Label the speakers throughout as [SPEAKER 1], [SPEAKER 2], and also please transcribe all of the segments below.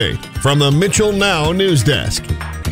[SPEAKER 1] From the Mitchell Now News Desk.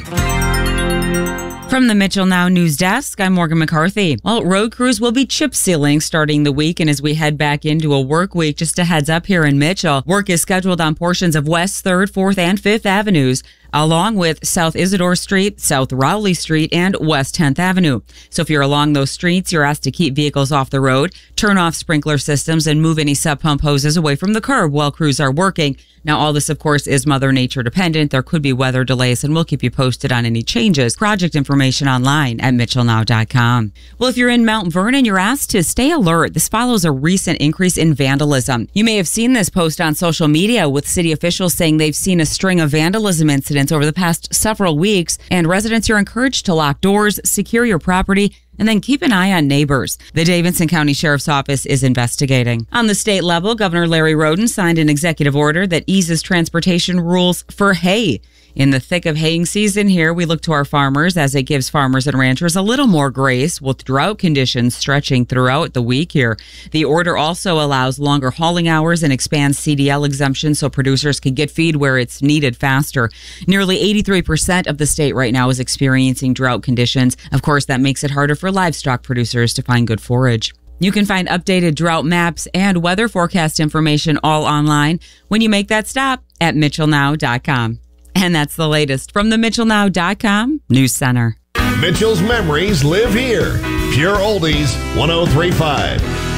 [SPEAKER 2] From the Mitchell Now News Desk, I'm Morgan McCarthy. Well, road crews will be chip sealing starting the week, and as we head back into a work week, just a heads up here in Mitchell, work is scheduled on portions of West 3rd, 4th, and 5th Avenues, along with South Isidore Street, South Rowley Street, and West 10th Avenue. So if you're along those streets, you're asked to keep vehicles off the road, turn off sprinkler systems, and move any sub-pump hoses away from the curb while crews are working. Now, all this, of course, is Mother Nature dependent. There could be weather delays, and we'll keep you posted on any changes. Project information online at mitchellnow.com. Well, if you're in Mount Vernon, you're asked to stay alert. This follows a recent increase in vandalism. You may have seen this post on social media with city officials saying they've seen a string of vandalism incidents over the past several weeks, and residents are encouraged to lock doors, secure your property, and then keep an eye on neighbors. The Davidson County Sheriff's Office is investigating. On the state level, Governor Larry Roden signed an executive order that eases transportation rules for hay. In the thick of haying season here, we look to our farmers as it gives farmers and ranchers a little more grace with drought conditions stretching throughout the week here. The order also allows longer hauling hours and expands CDL exemptions so producers can get feed where it's needed faster. Nearly 83% of the state right now is experiencing drought conditions. Of course, that makes it harder for livestock producers to find good forage. You can find updated drought maps and weather forecast information all online when you make that stop at mitchellnow.com. And that's the latest from the mitchellnow.com News Center.
[SPEAKER 1] Mitchell's memories live here. Pure Oldies 103.5.